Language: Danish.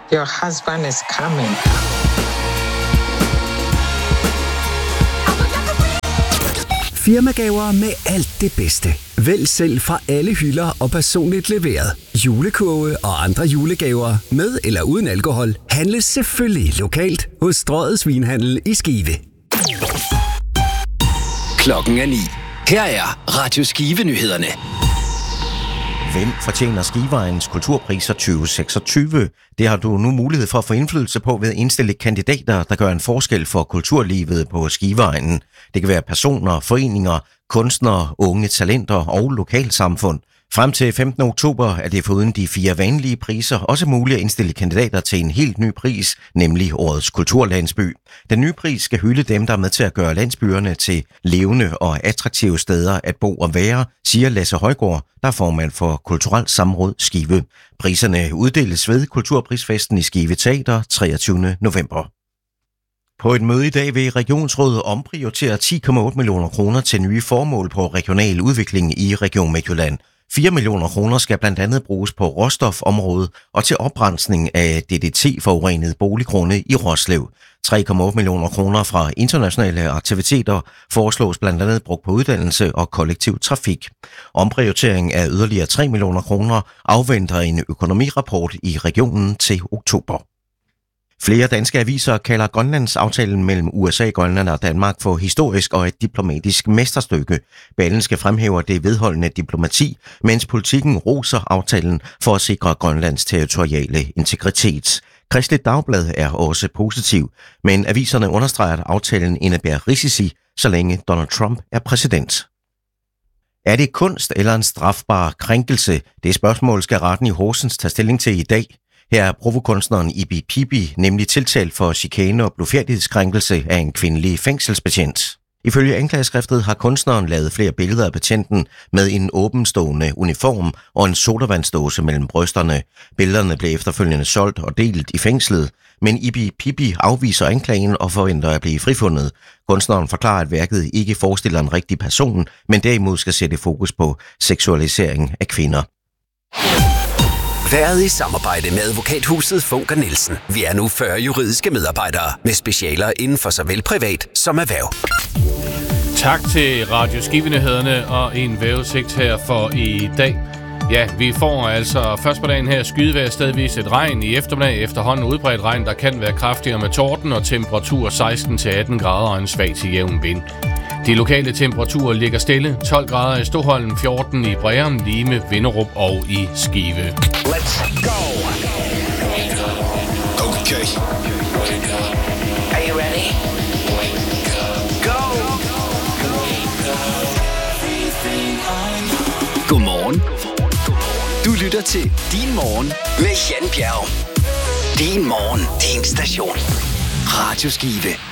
Your husband is coming. Firmagaver med alt det bedste. Vælg selv fra alle hylder og personligt leveret. Julekurve og andre julegaver med eller uden alkohol handles selvfølgelig lokalt hos Strøget Svinhandel i Skive. Klokken er 9. Her er Radio Skive-nyhederne. Hvem fortjener Skivevejens kulturpriser 2026? Det har du nu mulighed for at få indflydelse på ved at indstille kandidater, der gør en forskel for kulturlivet på Skivevejen. Det kan være personer, foreninger, kunstnere, unge talenter og lokalsamfund. Frem til 15. oktober er det foruden de 4 vanlige priser også muligt at indstille kandidater til en helt ny pris, nemlig Årets Kulturlandsby. Den nye pris skal hylde dem, der er med til at gøre landsbyerne til levende og attraktive steder at bo og være, siger Lasse Højgaard, der er formand for Kulturelt Samråd Skive. Priserne uddeles ved Kulturprisfesten i Skive Teater 23. november. På et møde i dag vil Regionsrådet omprioritere 10,8 millioner kroner til nye formål på regional udvikling i Region Midtjylland. 4 millioner kroner skal blandt andet bruges på råstofområdet og til oprensning af DDT-forurenede boliggrunde i Roslev. 3,8 millioner kroner fra internationale aktiviteter foreslås blandt andet brugt på uddannelse og kollektiv trafik. Omprioritering af yderligere 3 millioner kroner afventer en økonomirapport i regionen til oktober. Flere danske aviser kalder Grønlandsaftalen mellem USA, Grønland og Danmark for historisk og et diplomatisk mesterstykke. Berlingske fremhæver det vedholdende diplomati, mens Politikken roser aftalen for at sikre Grønlands territoriale integritet. Kristeligt Dagblad er også positiv, men aviserne understreger, at aftalen indebærer risici, så længe Donald Trump er præsident. Er det kunst eller en strafbar krænkelse? Det spørgsmål skal retten i Horsens tage stilling til i dag. Her er provokunstneren Ibi Pibi nemlig tiltalt for chikane og blufærdighedskrænkelse af en kvindelig fængselsbetjent. Ifølge anklageskriftet har kunstneren lavet flere billeder af betjenten med en åbenstående uniform og en sodavandsdåse mellem brysterne. Billederne blev efterfølgende solgt og delt i fængslet, men Ibi Pibi afviser anklagen og forventer at blive frifundet. Kunstneren forklarer, at værket ikke forestiller en rigtig person, men derimod skal sætte fokus på seksualisering af kvinder. Været i samarbejde med advokathuset Funker Nielsen. Vi er nu 40 juridiske medarbejdere med specialer inden for såvel privat som erhverv. Tak til Radio Skive-nyhederne og en vejrudsigt her for i dag. Ja, vi får altså først på dagen her skydevejr, stedvis et regn i eftermiddag, efterhånden udbredt regn, der kan være kraftigere med torden og temperatur 16-18 grader og en svag til jævn vind. De lokale temperaturer ligger stille. 12 grader i Stoholm, 14 i Breum, Lime, Vinderup og i Skive. Let's go! Okay. Are you ready? Go! Godmorgen. Du lytter til Din Morgen med Jan Bjerg. Din morgen, din station. Radio Skive.